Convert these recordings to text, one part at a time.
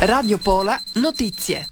Radio Pola Notizie.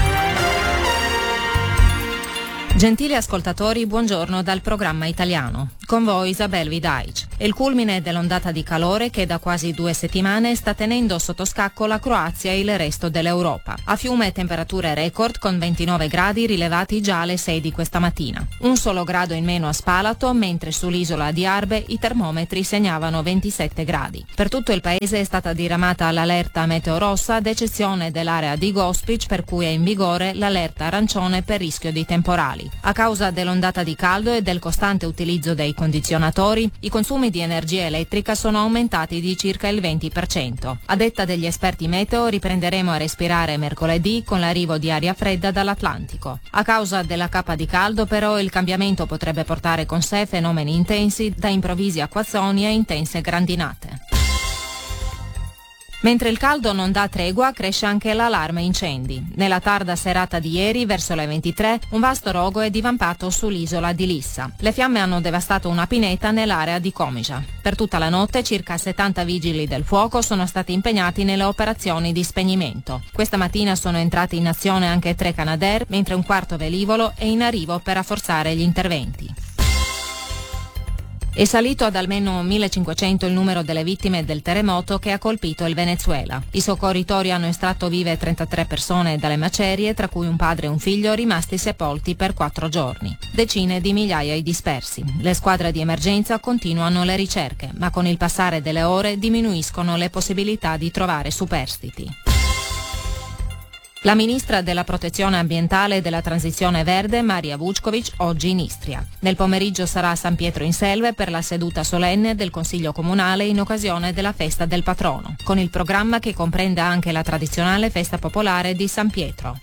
Gentili ascoltatori, buongiorno dal programma italiano. Con voi Isabel Vidaic. È il culmine dell'ondata di calore che da quasi 2 settimane sta tenendo sotto scacco la Croazia e il resto dell'Europa. A Fiume temperature record con 29 gradi rilevati già alle 6 di questa mattina. Un solo grado in meno a Spalato, mentre sull'isola di Arbe i termometri segnavano 27 gradi. Per tutto il paese è stata diramata l'allerta meteo rossa, ad eccezione dell'area di Gospic, per cui è in vigore l'allerta arancione per rischio di temporali. A causa dell'ondata di caldo e del costante utilizzo dei condizionatori, i consumi di energia elettrica sono aumentati di circa il 20%. A detta degli esperti meteo, riprenderemo a respirare mercoledì con l'arrivo di aria fredda dall'Atlantico. A causa della cappa di caldo, però, il cambiamento potrebbe portare con sé fenomeni intensi, da improvvisi acquazzoni a intense grandinate. Mentre il caldo non dà tregua, cresce anche l'allarme incendi. Nella tarda serata di ieri, verso le 23, un vasto rogo è divampato sull'isola di Lissa. Le fiamme hanno devastato una pineta nell'area di Comisia. Per tutta la notte circa 70 vigili del fuoco sono stati impegnati nelle operazioni di spegnimento. Questa mattina sono entrati in azione anche 3 Canadair, mentre un quarto velivolo è in arrivo per rafforzare gli interventi. È salito ad almeno 1.500 il numero delle vittime del terremoto che ha colpito il Venezuela. I soccorritori hanno estratto vive 33 persone dalle macerie, tra cui un padre e un figlio rimasti sepolti per 4 giorni. Decine di migliaia i dispersi. Le squadre di emergenza continuano le ricerche, ma con il passare delle ore diminuiscono le possibilità di trovare superstiti. La ministra della protezione ambientale e della transizione verde, Marija Vučković, oggi in Istria. Nel pomeriggio sarà a San Pietro in Selve per la seduta solenne del Consiglio Comunale in occasione della festa del patrono, con il programma che comprende anche la tradizionale festa popolare di San Pietro.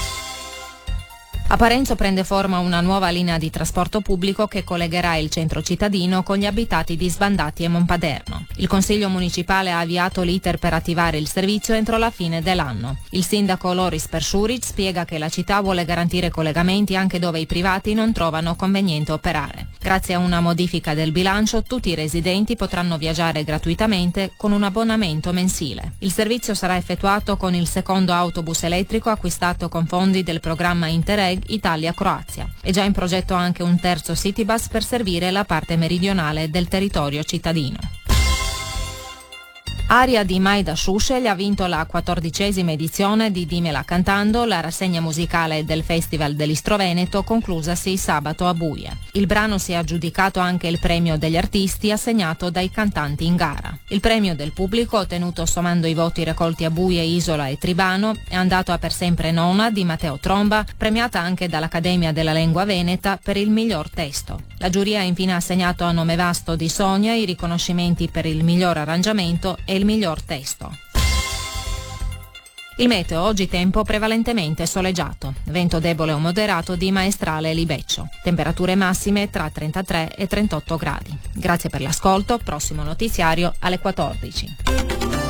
A Parenzo prende forma una nuova linea di trasporto pubblico che collegherà il centro cittadino con gli abitati di Sbandati e Monpaderno. Il Consiglio Municipale ha avviato l'iter per attivare il servizio entro la fine dell'anno. Il sindaco Loris Peršurić spiega che la città vuole garantire collegamenti anche dove i privati non trovano conveniente operare. Grazie a una modifica del bilancio, tutti i residenti potranno viaggiare gratuitamente con un abbonamento mensile. Il servizio sarà effettuato con il secondo autobus elettrico acquistato con fondi del programma Interreg Italia-Croazia. È già in progetto anche un terzo citybus per servire la parte meridionale del territorio cittadino. Aria di Majda Šušelj ha vinto la 14ª edizione di Dimela Cantando, la rassegna musicale del Festival dell'Istro Veneto conclusasi sabato a Buie. Il brano si è aggiudicato anche il premio degli artisti assegnato dai cantanti in gara. Il premio del pubblico, ottenuto sommando i voti raccolti a Buie, Isola e Tribano, è andato a Per sempre nonna di Matteo Tromba, premiata anche dall'Accademia della Lingua Veneta per il miglior testo. La giuria ha infine assegnato a Nome Vasto di Sonia i riconoscimenti per il miglior arrangiamento e il miglior testo. Il meteo oggi tempo prevalentemente soleggiato, vento debole o moderato di maestrale libeccio, temperature massime tra 33 e 38 gradi. Grazie per l'ascolto, prossimo notiziario alle 14.